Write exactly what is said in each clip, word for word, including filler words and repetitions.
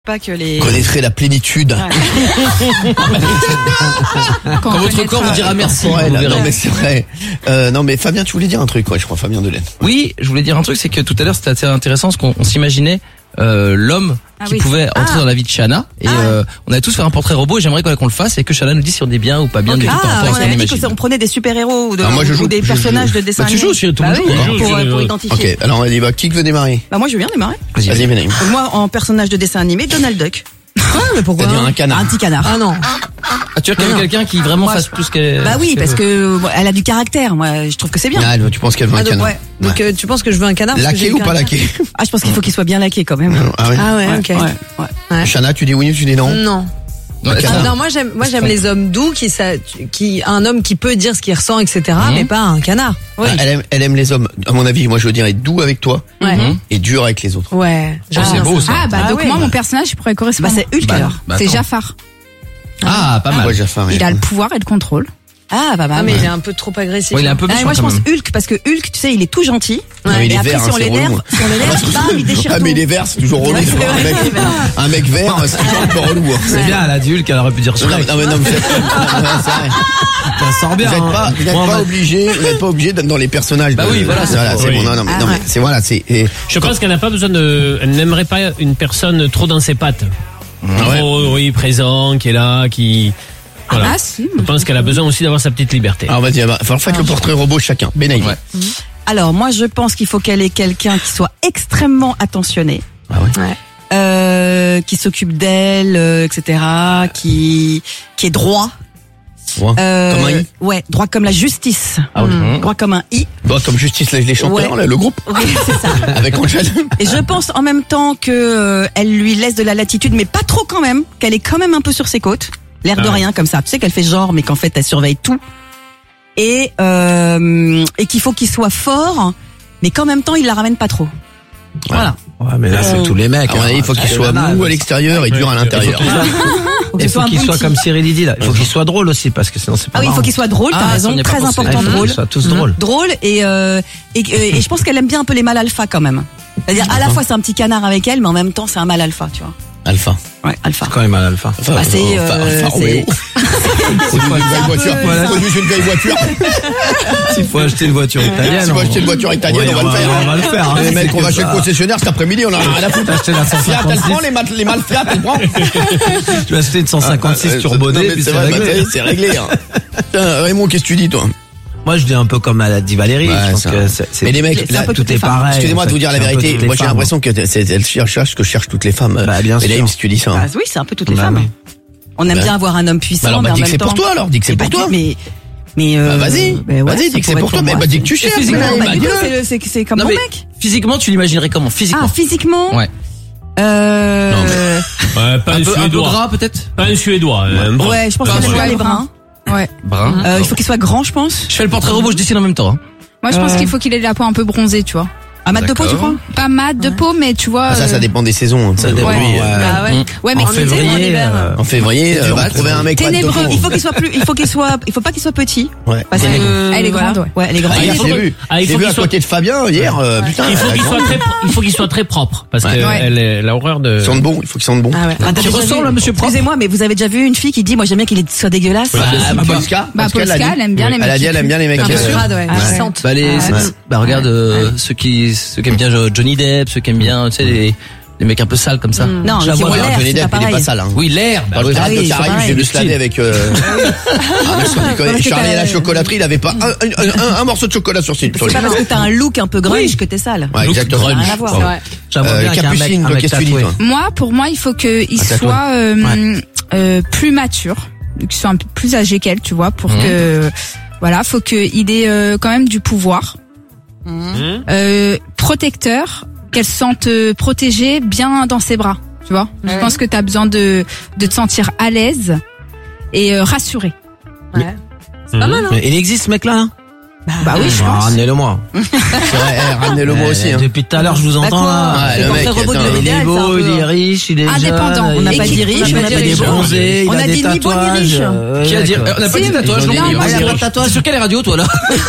Pas que les... Connaîtrez la plénitude. Ouais. Quand votre corps vous dira merci. Ouais, vous là, verrez. non mais c'est vrai. Euh, non mais Fabien, tu voulais dire un truc, ouais, je crois, Fabien Delaine. Oui, je voulais dire un truc, c'est que tout à l'heure c'était assez intéressant parce qu'on on s'imaginait euh, l'homme Ah qui oui. pouvait entrer Ah. dans la vie de Shana et Ah. euh, on a tous fait un portrait robot et j'aimerais qu'on qu'on le fasse et que Shana nous dise si on est bien ou pas bien du tout par Ah, rapport à on ce qu'on avait dit imagine. qu'on prenait des super-héros ou, de, Ah, moi, je ou joue. des Je personnages joue. de dessin Bah, tu animé. joues aussi, tout le Bah monde oui, joue, hein. pour, Je joue, euh, je pour joue. identifier. Ok, alors on y va. Qui veut démarrer? Bah moi je veux bien démarrer. Vas-y, Vas-y, Venaim. Donc, moi en personnage de dessin animé, Donald Duck. Mais pourquoi? C'est-à-dire un canard. Un petit canard. Ah non. Ah, tu veux qu'il y ait Non. quelqu'un qui vraiment Moi, fasse tout ce qu'elle... Bah oui, ce qu'elle parce veut. que bon, elle a du caractère. Moi, je trouve que c'est bien. Ah, tu penses qu'elle veut un Ah, donc, canard? ouais. Donc euh, tu penses que je veux un canard parce que j'ai Laqué le ou pas canard. laqué? Ah, je pense qu'il faut qu'il soit bien laqué quand même. Ah oui. Ah ouais, Ouais, ok. ouais, ouais. Ouais. Chana, tu dis oui ou tu dis non? Non. Ouais, Un ça- canard. Non, moi j'aime, moi j'aime les hommes doux qui, ça, qui, un homme qui peut dire ce qu'il ressent, et cetera. Mhm. Mais pas un canard. Oui. Ah, elle, aime, elle aime les hommes. À mon avis, moi je dirais doux avec toi Ouais. Mhm. et dur avec les autres. Ouais. Ça, c'est beau, ça. Ah bah Ah donc ouais. moi mon personnage il pourrait Bah correspondre. c'est Hulk Bah, alors. bah, c'est attends. Jafar. Ah, pas mal. Ouais, Jafar, ouais. Il a le pouvoir et le contrôle. Ah bah bah. Ah mais ouais. il est un peu trop agressif. Ouais, il est un peu Ah, méchant moi je quand pense même. Hulk parce que Hulk, tu sais, il est tout gentil. Non, mais il et est après vert, si hein, on c'est l'énerve, relou. si on l'énerve, bam, il déchire Ah tout. mais les verts, c'est toujours relou. Ouais, de c'est voir un vrai, mec, c'est vrai. un mec vert, c'est toujours un peu relou. hein. C'est bien, la Hulk, elle aurait pu dire Non, Shrek. non, mais non, mais c'est c'est vrai. Ça sort bien. Vous n'êtes hein. pas, vous n'êtes Moi, pas ma- obligé, vous n'êtes pas obligé d'être dans les personnages. Bah de- oui, voilà, c'est voilà, faux, c'est oui. bon. Non, non, mais, Ah, non, mais ouais. c'est voilà, c'est. et- Je pense qu'elle n'a pas besoin de, elle n'aimerait pas une personne trop dans ses pattes. ouais. Trop, oui, présent, qui est là, qui, voilà. Ah si. Je pense qu'elle a besoin aussi d'avoir sa petite liberté. Alors vas-y, bah, alors faites le portrait robot chacun. Benaïm. Ouais. Alors moi je pense qu'il faut qu'elle ait quelqu'un qui soit extrêmement attentionné. Ah ouais. Ouais. Euh, qui s'occupe d'elle, euh, et cetera, qui qui est droit. Ouais. Euh, Comme un i. Ouais, droit comme la justice. Ah oui. Mhm. Droit comme un i. Bon, comme Justice les chanteurs, Ouais. là, le groupe, Oui, c'est ça. avec Angèle. Et je pense en même temps que euh, elle lui laisse de la latitude, mais pas trop quand même, qu'elle est quand même un peu sur ses côtes, l'air de Ah ouais. rien comme ça. Tu sais qu'elle fait genre, mais qu'en fait elle surveille tout. Et euh, et qu'il faut qu'il soit fort, mais qu'en même temps il la ramène pas trop. Voilà. Ouais, mais là, c'est Euh, tous les mecs. À mon hein. avis, il faut qu'il C'est soit banal. mou à l'extérieur et dur à Ouais. l'intérieur. Il faut qu'il soit- Faut Il ce faut soit un qu'il soit bounty. comme Cyril dit là. Il faut qu'il soit drôle aussi parce que sinon c'est pas Ah oui, il faut marrant. qu'il soit drôle, t'as Ah, ça, raison, on n'y a pas très pensé. important Il faut drôle. qu'ils soient tous drôles. Drôle et, euh, et, et, et je pense qu'elle aime bien un peu les mâles alpha quand même. C'est-à-dire à la fois c'est un petit canard avec elle, mais en même temps c'est un mâle alpha, tu vois. Alpha. Ouais, alpha. Quand même à l'alpha. Enfin, Bah, c'est, enfin, euh, Alfa c'est- Romeo. Produit une vieille voiture. Voilà. Produit une vieille voiture. S'il faut acheter une voiture italienne. Si on va on- acheter une voiture italienne, Ouais, on va le faire. On va le faire. hein. Les mecs, C'est on va que chez le ça. concessionnaire cet après-midi, on a rien à foutre. Acheter la Fiat, elle prend cent cinquante-six. les, mat- les mâles Fiat, elle prend. Tu vas acheter une cent cinquante-six Ah, euh, turbodée, non, mais puis c'est c'est vrai, réglé. bah, c'est réglé. hein. Tiens, Raymond, qu'est-ce que tu dis, toi? Moi, je dis un peu comme elle a dit Valérie. Ouais, je pense ça. que c'est, c'est- Mais les mecs, c'est un là, peu tout toutes les est femmes. pareil. excusez-moi en de fait. vous dire la C'est un peu vérité. toutes les Moi, j'ai femmes. l'impression que c'est- elle cherche ce que cherchent toutes les femmes. Bah, bien sûr. Benaïm, si tu dis ça. Ah oui, c'est un peu toutes les Bah, femmes. oui. On aime Bah, bien avoir un homme puissant, Bah alors, mais bah, en dis que même c'est pour temps- toi, alors. Dis que c'est Eh pour bah, toi. dis- Mais mais euh, Bah, vas-y. bah, ouais, Vas-y, ça dis que c'est pourrait pour être toi. Mais moi. bah, dis que tu C'est- cherches. c'est- Benaïm, bah, bah, du coup, dis-le. c'est le- c'est c'est comme Non, mon mais mec. physiquement, tu l'imaginerais comment? Ah, Physiquement. physiquement. Ouais. Euh... Non, Ouais, pas un, Un peu, un peu suédois. gras peut-être? Pas un suédois. un brun. Ouais, je pense Pas qu'elle aime sûr. bien les bruns. Ouais. Brun. Euh, il faut qu'il soit grand, je pense. Je fais le portrait robot, je dessine en même temps. hein. Moi je pense Euh. qu'il faut qu'il ait la peau un peu bronzée, tu vois. Un mat de peau, tu D'accord. crois? Pas mat de peau, mais tu vois. Ah, ça, ça euh, dépend des saisons. hein. Ça dépend, Lui, ouais. euh, Ah ouais. Mm. Ouais, mais En en été, février, en hiver. euh, En février, C'est euh, dur, on va c'est trouver dur. un mec mat de Ténébreux. peau. Il faut qu'il soit plus, il faut qu'il soit, il faut pas qu'il soit petit. Ouais. Parce que Elle est voilà. grande, ouais. Ouais, elle est grande. Ah, hier, il je l'ai faut- vu. ah, il J'ai faut vu qu'il à soit- côté de Fabien hier. euh, Putain, Il faut elle a qu'il soit grandi. très, pro- il faut qu'il soit très propre parce que Ouais. elle est, elle a horreur de. Il sente bon, il faut qu'il sente bon. Ah ouais. Ah, t'as Qui déjà ressemble vu- à Monsieur Propre. Excusez-moi, mais vous avez déjà vu une fille qui dit, moi j'aime bien qu'il soit dégueulasse. Ah, bah, bah, Polska, Bah, Polska, elle a Polska, dit. elle aime bien les mecs. Elle a dit, qui elle aime bien les mecs. puent. Un peu euh, crade, ouais. Ah ouais. Puissante. Bah, les, Ah, c'est- ouais. bah regarde euh, ceux qui ceux qui aiment bien Johnny Depp, ceux qui aiment bien tu sais les, les mecs un peu sales comme ça. Non, Je la qui vois ont bien. l'air, Johnny c'est Depp, pas il est pas pareil. sale. hein. Oui, l'air. Bah, Dans le oui. stade Ah de oui, c'est Caraïbes, pareil. j'ai vu se laver avec euh... ah, mais sans déconner, Parce que Charlie et t'as- la chocolaterie, il avait pas un, un, un, un morceau de chocolat sur ses sur C'est les pas parce que t'as un look un peu grunge Oui. que t'es sale. Ouais, exactement. grunge. Rien à voir. Bon. C'est vrai. J'aimerais Euh, bien qu'il y ait un mec, Capucine, un toi, mec qu'est-ce que tu dis, tatoué. toi? Moi, pour moi, il faut qu'il Ah, tatoué. soit euh, euh, plus mature, qu'il soit un peu plus âgé qu'elle, tu vois, pour Mhm. que voilà, faut qu'il ait euh, quand même du pouvoir, Hum euh, protecteur, qu'elle se sente euh, protégée, bien dans ses bras, tu vois. Je pense que t'as besoin de de te sentir à l'aise et euh, rassurée. Ouais. C'est pas mal, hein. Mais il existe ce mec-là hein Bah oui, je Ah, pense. Ramenez-le moi. C'est vrai, eh, ramenez-le moi Euh, aussi. hein. Depuis tout à l'heure, je vous Bah entends quoi là. Ouais, C'est le le mec, portrait robot de attends, l'homme Il idéal, est c'est un beau, peu- il est riche, il est Indépendant. jeune, On n'a il- pas dit il- riche, il on a a des pas dit bronzés, riche. il On a a des dit ni beau ni tatouages, riche. euh, Qui a dit d'accord. On n'a pas Si, dit tatouage non il- plus. il- hein. il- Ah, il- pas de T'es tatouage. sur quelle radio toi là?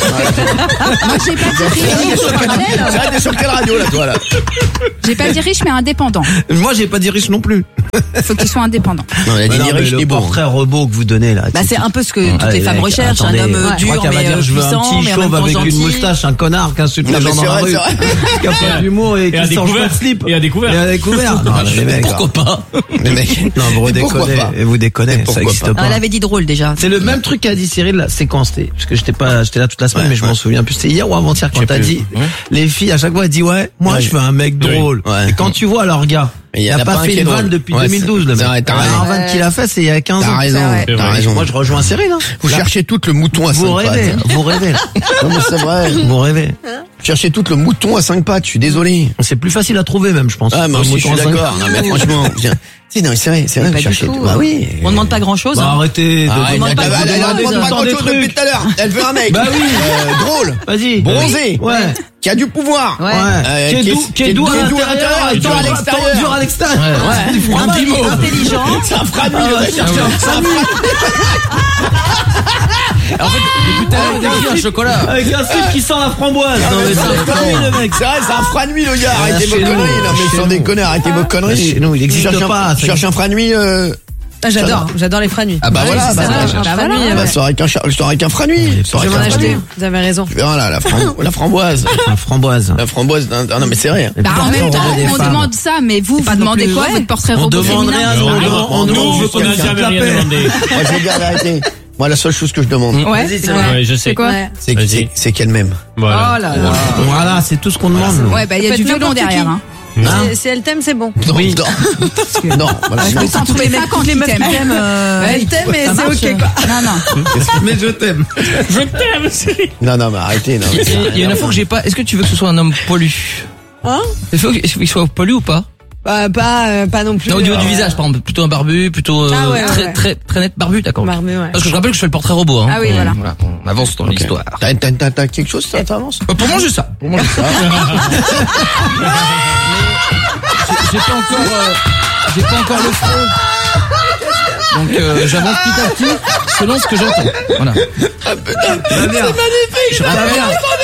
Moi, j'ai pas dit C'est riche, vrai, t'es sur quelle radio là, toi là? j'ai pas dit riche, mais indépendant. Moi, j'ai pas dit riche non plus. Faut qu'ils soient indépendants. Non, il a dit Ouais, non, direct, mais il est le bon. portrait robot que vous donnez là. Bah c'est un peu ce que toutes Allez, les femmes mec, recherchent, attendez. un homme euh, Je crois dur qu'elle va mais dire euh, je veux un puissant, petit mais en chauve même temps avec une gentil. moustache, un connard qui insulte Non, les mais gens dans c'est la vrai, rue, c'est vrai. qui a pas d'humour et Et à qui sort découvert. de slip. Et à découvert. Et à découvert. Non, mais les mecs, Pourquoi pas? Les mecs. non, vous Mais pourquoi déconnez, pas et vous déconnez, Mais ça pourquoi existe pas pas. Non, elle avait dit drôle déjà. C'est le même truc qu'a dit Cyril, la séquence T. Parce que j'étais pas, j'étais là toute la semaine, Ouais, mais je ouais. m'en souviens plus. C'était hier ou avant-hier quand sais t'as plus. dit, Ouais. les filles, à chaque fois, elles disent, ouais, moi, Ouais. je veux un mec Oui. drôle. Ouais. Et quand tu vois leur gars, Mais il y il en a a pas pas un fait qui est une vanne drôle. depuis Ouais, deux mille douze, le c'est mec. vrai, t'as La raison. dernière vanne qu'il a fait, c'est il y a quinze ans. T'as raison, vrai. t'as C'est vrai. raison. Moi, je rejoins Cyril, hein. Vous Là, cherchez tout le mouton à cinq vous rêvez, pattes. vous rêvez, Non, mais c'est vrai. vous rêvez. Vous cherchez tout le mouton à cinq pattes, je suis désolé. C'est plus facile à trouver, même, je pense. Ah, moi Un aussi, je mouton suis à cinq d'accord. pattes. Non, mais franchement, viens. Si, non, c'est vrai, c'est vrai, Pas vous du cherchez tout. tout. Bah oui. On demande pas grand chose. Bah, arrêtez de Arrête, demande elle pas elle- grand elle- elle chose. demande pas Attends grand des chose depuis trucs. tout à l'heure. Elle veut un mec. Bah oui. Euh, drôle. Vas-y. Bronzé. Ouais. Qui a du pouvoir. Ouais. Euh, Qui est doux, qui est doux à l'intérieur, et et dur à dur l'extérieur. dur à l'extérieur. Ouais. Du fromage. Un piment. Intelligent. C'est un franu, Ah le ouais, mec. chercher un C'est un franu. En fait, depuis tout à l'heure, il décrit un chocolat. Avec un slip qui sent la framboise. Non, mais C'est c'est un franu, le mec. C'est vrai, c'est un franui, le gars. Arrêtez vos chez nous, conneries. Non, mais chez sans nous. déconner, arrêtez vos conneries. Chez nous, il existe Tu cherches un- pas, Tu ça cherches un franui, euh, Ah, j'adore, j'adore les franuits. Ah bah voilà, c'est bah ça, voilà. un Bah franui, bah, ouais. sors avec un char- sors avec un franui. Sors Je vais avec m'en un acheter, franui. vous avez raison. Tu verras là, la, fram- la framboise. La framboise. La framboise, d'un- ah non mais c'est vrai. Et Bah, puis, en même temps, regarde les on femmes. demande ça, mais vous, vous pas non demandez plus- quoi, ouais. votre portrait On robot demande féminin rien, nous, on demande- on Nous, demande on juste n'a quelqu'un jamais de la rien paix. demandé. Moi je vais dire la vérité. Moi la seule chose que je demande, Ouais, Vas-y, c'est c'est vrai. Ouais, je sais. C'est quoi? Ouais. c'est Vas-y. c'est- c'est qu'elle m'aime. Voilà. Oh là là. Voilà, c'est tout ce qu'on demande. nous. Ouais, bah, il y Ça a peut du être violon n'importe derrière, qui. hein. Hein Si- Si elle t'aime, c'est bon. Non, Oui. non, non, voilà, Je non. me sens tous les mecs, toutes les meufs qui t'aiment. euh, Elle t'aime et ça c'est marche. ok, quoi. Non, non. Mais je t'aime. Je t'aime, Cyril. non, non, mais arrêtez. Non, mais Il c'est- y a une info que j'ai pas. Est-ce que tu veux que ce soit un homme poilu? Hein? Est-ce qu'il faut qu'il soit poilu ou pas? Bah, pas, euh, pas non plus. Non, au niveau euh, du visage, par exemple, plutôt un barbu, plutôt euh, Ah ouais, ouais, très, ouais. très très net barbu, d'accord. Barbu, ouais. Parce que je rappelle que je fais le portrait robot. Hein. Ah oui, voilà. On avance dans Ok. l'histoire. T'as, t'as, t'as, t'as quelque chose, ça t'avance? Euh, Pour manger ça. Pour manger ça. Mais j'ai- j'ai pas encore, euh, j'ai pas encore le front. Donc euh, j'avance petit à petit selon ce que j'entends. Voilà. C'est magnifique. Je rappelle,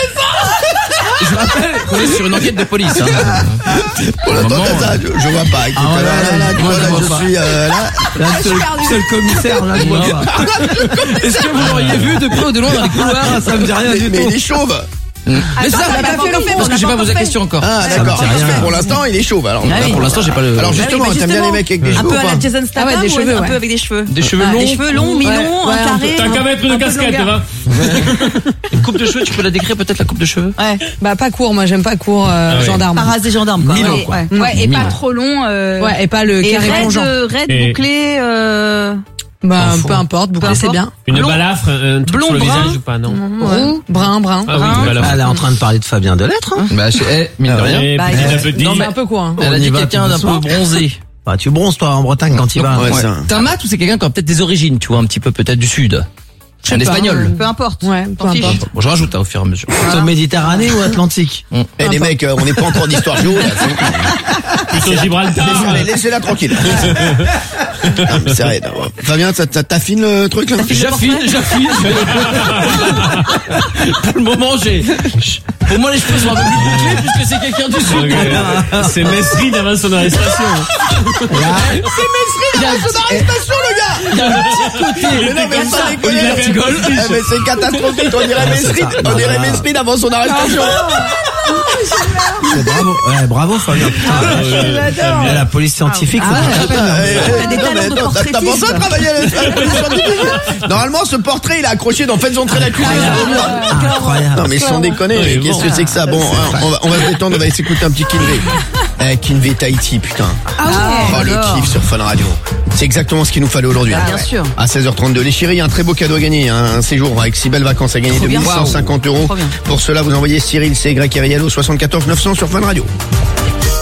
je rappelle qu'on est sur une enquête de police. Hein. Pour l'instant, Vraiment, t'as ça, je, je vois pas. Écoute, Ah ouais, là, là, là, tu moi, vois, je là, vois je pas. suis euh, là. Là, seul, seul commissaire, là, je vois Non. pas. Est-ce que vous l'auriez vu de près ou de loin dans les couloirs? Ah, ça me dit rien Mais, du mais il tout. est chauve. Mais ça, on l'a pas fait, on l'a fait, parce on que l'a j'ai pas pas posé la fait. question encore. Ah, Ça d'accord. me dit rien. Pour l'instant, il est chauve. Alors, Ah oui. Pour l'instant, j'ai pas le. alors Ah oui, justement, bah t'aimes bien justement. les mecs avec des Un cheveux peu ou à la pas? Jason Statham, Ah ouais, des ou cheveux, un ouais. peu avec des cheveux. Des cheveux Ah, longs. Des cheveux longs, mi-longs, Ouais, un un carré. T'as qu'à mettre une un peu casquette, longueur. va. Une coupe de cheveux, tu peux la décrire peut-être la coupe de cheveux? Ouais. Bah, pas court, moi, j'aime pas court, euh, Ah ouais. gendarme. Pas race des gendarmes, quoi. Mi-long, Ouais, quoi. ouais. Ouais, et Mignon. pas trop long. euh, Ouais, et pas le Et carré raide, plongeant. euh, raide, Et- bouclé, euh, Bah, Enfant. peu importe, bouclé, Peu c'est importe. bien. Une Blond. balafre, un truc Blond, sur le brun. visage ou pas, non? Roux, brun, brun. Ah oui, une balafre. Elle est en train de parler de Fabien Delettre. Hein. Bah, je, eh, mine de rien. Eh, Bah, petit il- à petit. non, C'est mais- un peu court, hein. Elle a On y dit va quelqu'un tout d'un peu doucement. bronzé. Bah, tu bronzes, toi, en Bretagne, quand il va. Ouais, Ouais. ça. T'es un mat ou c'est quelqu'un qui a peut-être des origines, tu vois, un petit peu peut-être du sud? Je sais Un pas, espagnol. peu importe. Ouais, peu T'en fiches. importe. Bon, je rajoute hein, au fur et à mesure. Plutôt Méditerranée ou Atlantique? Eh les mecs, euh, on n'est pas encore d'histoire géo là. c'est- Plutôt Gibraltar. Laissez- Laissez-la tranquille. Non, mais c'est vrai. non. Fabien, ça- ça- t'affines le truc là? J'affine, j'affine. Pour le moment, j'ai. Pour moi, les cheveux sont un peu plus bouclés puisque c'est quelqu'un du sud. Ok. C'est Mesrine avant son arrestation. Il y a son arrestation, le gars. Il y a un petit côté. Mais non, mais sans déconner. Olivier Vertigol. Eh, mais c'est catastrophique. On dirait Mesrine. On dirait Mesrine avant son arrestation. C'est bravo. Ouais, bravo, Fabien. Putain, J'adore. la police scientifique, faut Ah dire ouais. que- Eh, eh, T'as des non, talents mais de attends, t'as- T'as pensé à portraitiste. travailler à la à la police scientifique? Normalement, ce portrait, il est accroché dans Faites entrer l'accusé. Incroyable. Non, mais sans déconner, Ouais, qu'est-ce bon. que c'est que ça? Bon, hein, on va, on va se détendre, on va s'écouter un petit Kinvey. Eh, Kinvey Tahiti, putain. Ah ouais. Oh, le alors. kiff sur Fun Radio. C'est exactement ce qu'il nous fallait aujourd'hui. Ah, bien sûr. À seize heures trente-deux. Les chéris, il y a un très beau cadeau à gagner. hein. Un séjour avec six belles vacances à gagner Trop de bien. mille cent cinquante euros. Trop bien. Pour cela, vous envoyez Cyril, C Y R I L O soixante-quatorze neuf cents sur Fun Radio.